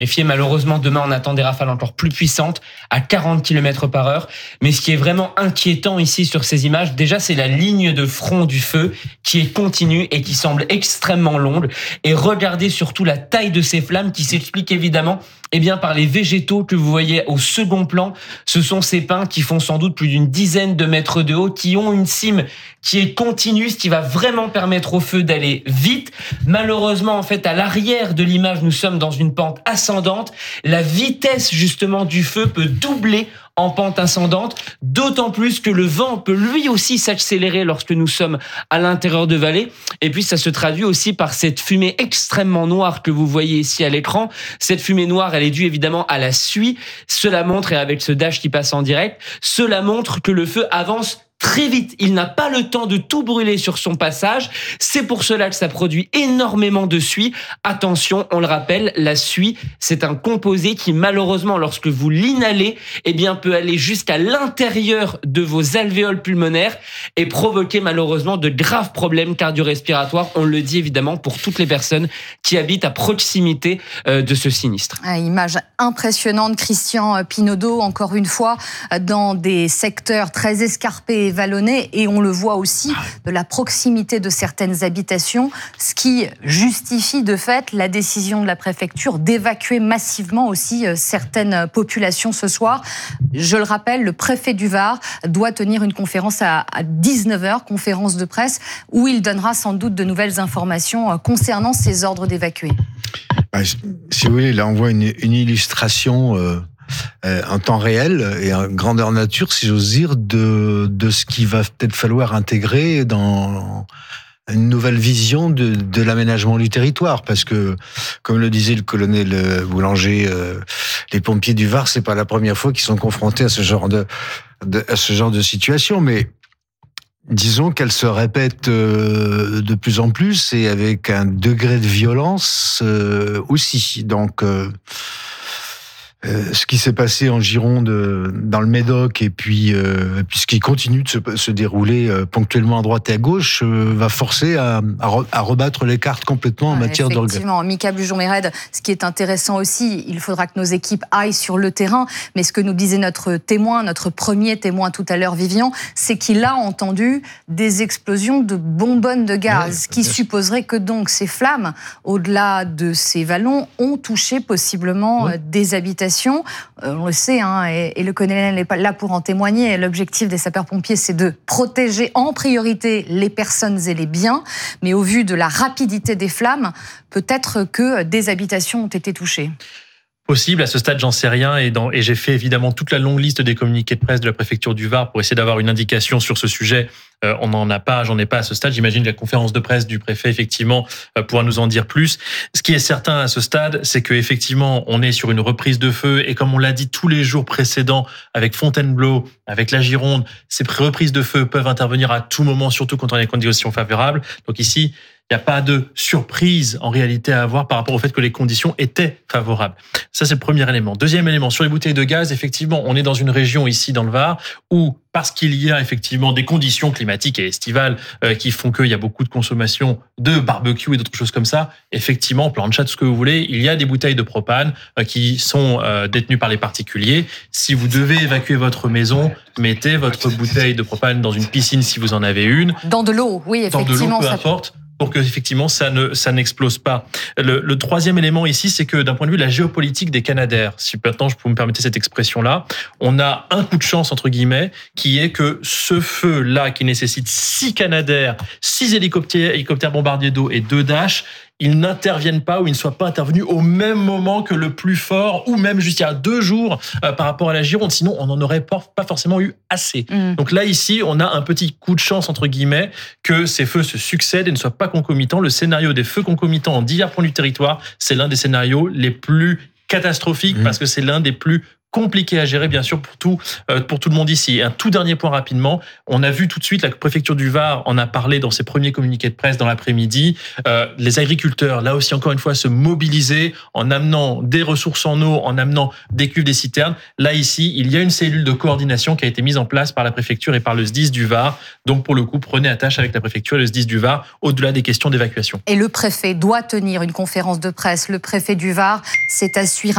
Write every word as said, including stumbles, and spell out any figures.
méfier. Malheureusement, demain, on attend des rafales encore plus puissantes, à quarante kilomètres par heure. Mais ce qui est vraiment inquiétant ici sur ces images, déjà, c'est la ligne de front du feu qui est continue et qui semble extrêmement longue. Et regardez surtout la taille de ces flammes qui s'explique évidemment eh bien, par les végétaux que vous voyez au second plan. Ce sont ces pins qui font sans doute plus d'une dizaine de mètres de haut, qui ont une cime qui est continue, ce qui va vraiment permettre au feu d'aller vite. Malheureusement, en fait, à l'arrière de l'image, nous sommes dans une pente ascendante. La vitesse, justement, du feu peut doubler en pente ascendante, d'autant plus que le vent peut lui aussi s'accélérer lorsque nous sommes à l'intérieur de vallées. Et puis, ça se traduit aussi par cette fumée extrêmement noire que vous voyez ici à l'écran. Cette fumée noire, elle est due évidemment à la suie. Cela montre, et avec ce dash qui passe en direct, cela montre que le feu avance très vite. Il n'a pas le temps de tout brûler sur son passage. C'est pour cela que ça produit énormément de suie. Attention, on le rappelle, la suie, c'est un composé qui, malheureusement, lorsque vous l'inhalez, eh bien, peut aller jusqu'à l'intérieur de vos alvéoles pulmonaires et provoquer, malheureusement, de graves problèmes cardio-respiratoires. On le dit, évidemment, pour toutes les personnes qui habitent à proximité de ce sinistre. Ah, image impressionnante, Christian Pinaudot, encore une fois, dans des secteurs très escarpés et vallonnés, et on le voit aussi de la proximité de certaines habitations, ce qui justifie de fait la décision de la préfecture d'évacuer massivement aussi certaines populations ce soir. Je le rappelle, le préfet du Var doit tenir une conférence à dix-neuf heures, conférence de presse, où il donnera sans doute de nouvelles informations concernant ces ordres d'évacuer. Bah, si vous voulez, là on voit une, une illustration euh, euh, en temps réel et en grandeur nature, si j'ose dire, de, de ce qu'il va peut-être falloir intégrer dans une nouvelle vision de, de l'aménagement du territoire. Parce que, comme le disait le colonel Boulanger, euh, les pompiers du Var, c'est pas la première fois qu'ils sont confrontés à ce genre de, de, à ce genre de situation, mais disons qu'elle se répète euh, de plus en plus et avec un degré de violence euh, aussi. Donc, euh, euh, ce qui s'est passé en Gironde, euh, dans le Médoc, et puis, euh, et puis ce qui continue de se, se dérouler euh, ponctuellement à droite et à gauche, euh, va forcer à, à, re, à rebattre les cartes complètement en ouais, matière d'organisation. Effectivement, Mika Bujon-Méred, ce qui est intéressant aussi, il faudra que nos équipes aillent sur le terrain, mais ce que nous disait notre témoin, notre premier témoin tout à l'heure, Vivian, c'est qu'il a entendu des explosions de bonbonnes de gaz, ouais, ce qui supposerait que donc ces flammes, au-delà de ces vallons, ont touché possiblement ouais. des habitations. Euh, on le sait, hein, et, et le colonel n'est pas là pour en témoigner. L'objectif des sapeurs-pompiers, c'est de protéger en priorité les personnes et les biens. Mais au vu de la rapidité des flammes, peut-être que des habitations ont été touchées. Possible, à ce stade, j'en sais rien, et, dans, et j'ai fait évidemment toute la longue liste des communiqués de presse de la préfecture du Var pour essayer d'avoir une indication sur ce sujet. Euh, on n'en a pas, j'en ai pas à ce stade. J'imagine que la conférence de presse du préfet, effectivement, euh, pourra nous en dire plus. Ce qui est certain à ce stade, c'est que effectivement, on est sur une reprise de feu, et comme on l'a dit tous les jours précédents avec Fontainebleau, avec la Gironde, ces reprises de feu peuvent intervenir à tout moment, surtout quand on a des conditions favorables. Donc ici, il n'y a pas de surprise en réalité à avoir par rapport au fait que les conditions étaient favorables. Ça, c'est le premier élément. Deuxième élément, sur les bouteilles de gaz, effectivement, on est dans une région ici dans le Var où, parce qu'il y a effectivement des conditions climatiques et estivales euh, qui font qu'il y a beaucoup de consommation de barbecue et d'autres choses comme ça, effectivement, plancha, tout ce que vous voulez, il y a des bouteilles de propane euh, qui sont euh, détenues par les particuliers. Si vous devez évacuer votre maison, mettez votre bouteille de propane dans une piscine si vous en avez une. Dans de l'eau, oui, effectivement. Dans de l'eau, peu importe. Pour que effectivement ça ne ça n'explose pas. Le, le troisième élément ici, c'est que d'un point de vue de la géopolitique des Canadaires, si maintenant je peux me permettre cette expression-là, on a un coup de chance entre guillemets, qui est que ce feu-là, qui nécessite six Canadaires, six hélicoptères, hélicoptères bombardiers d'eau et deux Dash, ils n'interviennent pas ou ils ne soient pas intervenus au même moment que le plus fort, ou même juste il y a deux jours euh, par rapport à la Gironde. Sinon, on n'en aurait pas, pas forcément eu assez. Mmh. Donc là, ici, on a un petit coup de chance, entre guillemets, que ces feux se succèdent et ne soient pas concomitants. Le scénario des feux concomitants en divers points du territoire, c'est l'un des scénarios les plus catastrophiques mmh. parce que c'est l'un des plus compliqué à gérer, bien sûr, pour tout, euh, pour tout le monde ici. Et un tout dernier point rapidement, on a vu tout de suite, la préfecture du Var en a parlé dans ses premiers communiqués de presse dans l'après-midi, euh, les agriculteurs, là aussi, encore une fois, se mobiliser en amenant des ressources en eau, en amenant des cuves, des citernes. Là, ici, il y a une cellule de coordination qui a été mise en place par la préfecture et par le S D I S du Var. Donc, pour le coup, prenez attache avec la préfecture et le S D I S du Var, au-delà des questions d'évacuation. Et le préfet doit tenir une conférence de presse. Le préfet du Var, c'est à suivre.